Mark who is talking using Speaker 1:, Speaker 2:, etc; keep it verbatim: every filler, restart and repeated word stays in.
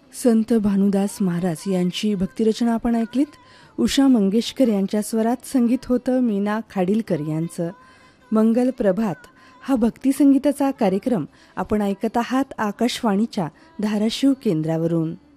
Speaker 1: संत भानुदास महाराज यांची भक्तिरचना आपण ऐकलीत. उषा मंगेशकर यांच्या स्वरात संगीत होतं मीना खाडीलकर यांचं. मंगल प्रभात हा भक्तिसंगीताचा कार्यक्रम आपण ऐकत आहात आकाशवाणीच्या धाराशिव केंद्रावरून.